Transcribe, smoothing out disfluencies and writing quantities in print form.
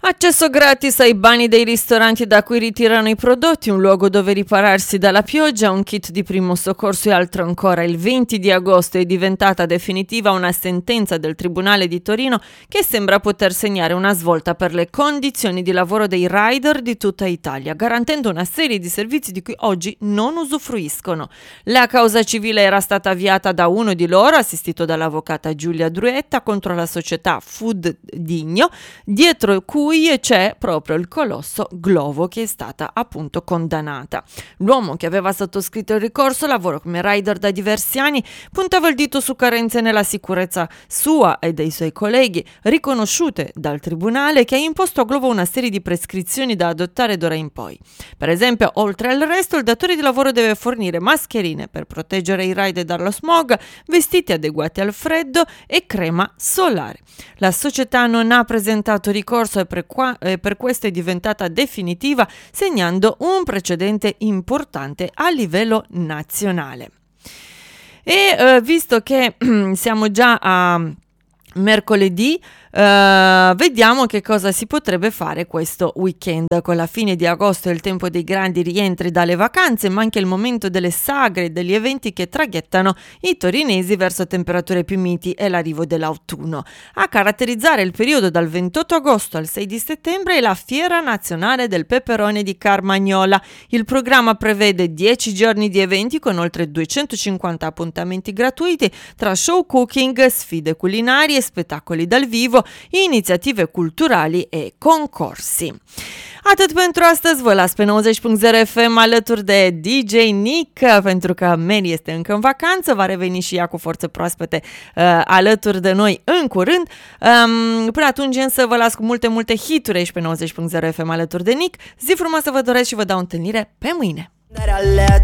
Accesso gratis ai bagni dei ristoranti da cui ritirano i prodotti, un luogo dove ripararsi dalla pioggia, un kit di primo soccorso e altro ancora. Il 20 di agosto è diventata definitiva una sentenza del Tribunale di Torino che sembra poter segnare una svolta per le condizioni di lavoro dei rider di tutta Italia, garantendo una serie di servizi di cui oggi non usufruiscono. La causa civile era stata avviata da uno di loro, assistito dall'avvocata Giulia Druetta, contro la società Food Digno, dietro cui c'è proprio il colosso Glovo, che è stata appunto condannata. L'uomo che aveva sottoscritto il ricorso, lavora come rider da diversi anni, puntava il dito su carenze nella sicurezza sua e dei suoi colleghi, riconosciute dal tribunale, che ha imposto a Glovo una serie di prescrizioni da adottare d'ora in poi. Per esempio, oltre al resto, il datore di lavoro deve fornire mascherine per proteggere i rider dallo smog, vestiti adeguati al freddo e crema solare. La società non ha presentato ricorso e per questo è diventata definitiva, segnando un precedente importante a livello nazionale. E visto che siamo già a mercoledì, vediamo che cosa si potrebbe fare questo weekend. Con la fine di agosto è il tempo dei grandi rientri dalle vacanze, ma anche il momento delle sagre e degli eventi che traghettano i torinesi verso temperature più miti e l'arrivo dell'autunno. A caratterizzare il periodo dal 28 agosto al 6 di settembre è la Fiera Nazionale del Peperone di Carmagnola. Il programma prevede 10 giorni di eventi con oltre 250 appuntamenti gratuiti tra show cooking, sfide culinarie, spettacoli dal vivo, inițiative culturali e concorsi. Atât pentru astăzi, vă las pe 90.0 FM alături de DJ Nick, pentru că Mary este încă în vacanță, va reveni și ea cu forțe proaspete alături de noi în curând. Până atunci însă vă las cu multe hituri aici pe 90.0 FM alături de Nick. Zi frumoasă vă doresc și vă dau întâlnire pe mâine!